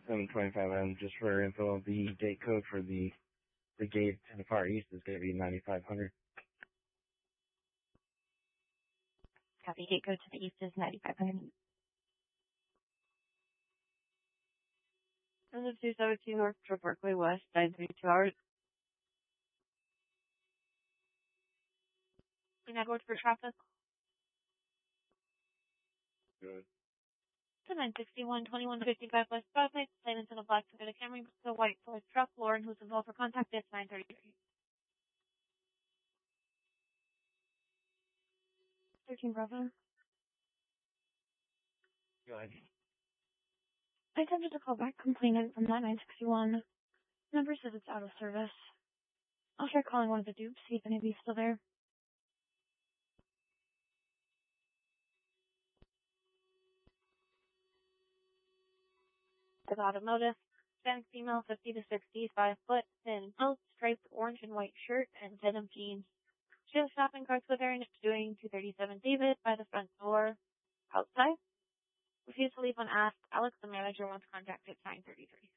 725M, just for info, the gate code for the gate to the far east is going to be 9500. Copy. Gate code to the east is 9500. This is 272 North Trip Berkeley West, 932 hours. Network for traffic. Good. To 961, 2155 West Broadway, plane into the black Toyota Camry, the white Ford truck, Lauren, who's involved for contact, it's 933. 13 Bravo. Go ahead. I attempted to call back complainant from that 961. Number says it's out of service. I'll try calling one of the dupes, see if anybody's still there. The automotive. Hispanic female, 50 to 60, 5 foot, thin built, striped orange and white shirt, and denim jeans. She has shopping carts with her and it's doing 237 David by the front door. Outside. Refused to leave when asked. Alex, the manager, wants contact at 933.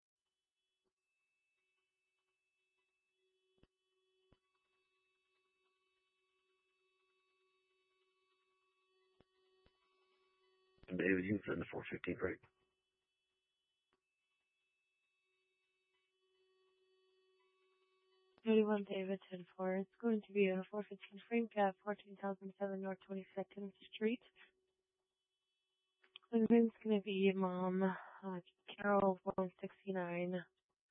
David, you can send the 415 break. David 10-4. It's going to be a 415 frame cab, 14,007 North 22nd Street. The name's going to be Mom, Carol 169.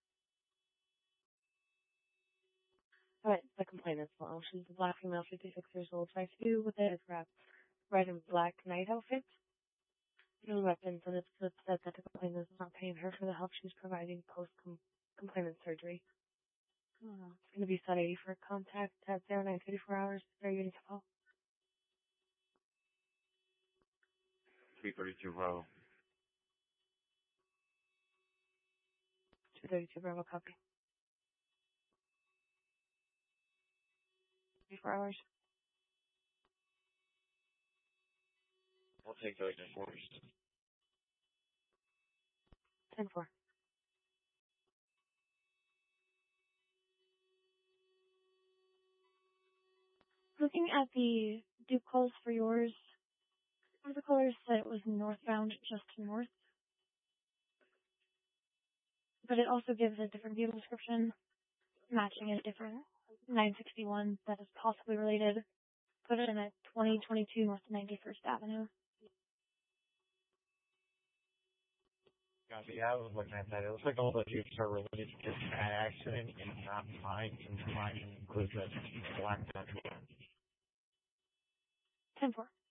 Alright, the complainant's mom. She's a black female, 56 years old, 5'2", with a red and black night outfit. No weapons, and it's upset that the complainant is not paying her for the help she's providing post-complainant surgery. It's going to be set 80 for contact at 0934 hours. Are you ready to call? 332 Bravo. 232 Bravo, copy. 24 hours. We'll take those in force. 10-4. Looking at the Duke calls for yours, one of the callers said it was northbound, just north. But it also gives a different vehicle description, matching a different 961 that is possibly related. Put it in at 2022 North 91st Avenue. Yeah, I was looking at that. It looks like all the Jeeps are related to an accident and not mine, and mine includes that black Dodge. 10-4.